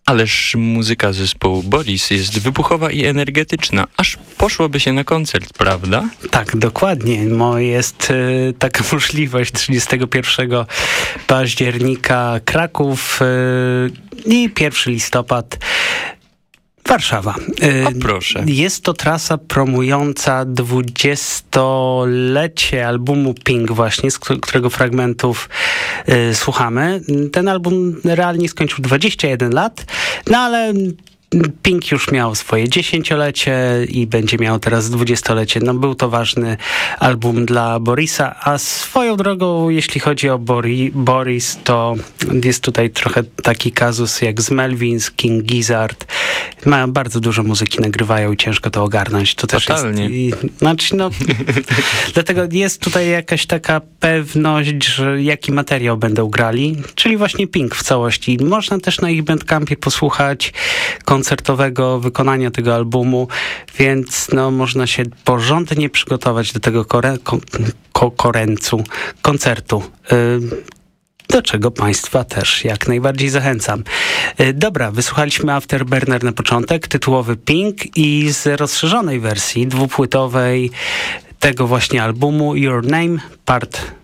Ależ muzyka zespołu Boris jest wybuchowa i energetyczna. Aż poszłoby się na koncert, prawda? Tak, dokładnie. Jest taka możliwość 31 października Kraków i 1 listopad Warszawa. O proszę. Jest to trasa promująca 20-lecie albumu Pink właśnie, z którego fragmentów słuchamy. Ten album realnie skończył 21 lat, no ale Pink już miał swoje 10-lecie i będzie miał teraz 20-lecie. No był to ważny album dla Borisa, a swoją drogą, jeśli chodzi o Boris, to jest tutaj trochę taki kazus jak z Melvins, King Gizzard. Mają bardzo dużo muzyki, nagrywają i ciężko to ogarnąć. To też totalnie. Dlatego jest tutaj jakaś taka pewność, że jaki materiał będą grali, czyli właśnie Pink w całości. Można też na ich Bandcampie posłuchać koncertowego wykonania tego albumu, więc można się porządnie przygotować do tego koncertu. Do czego Państwa też jak najbardziej zachęcam. Dobra, wysłuchaliśmy Afterburner na początek, tytułowy Pink i z rozszerzonej wersji dwupłytowej tego właśnie albumu Your Name Part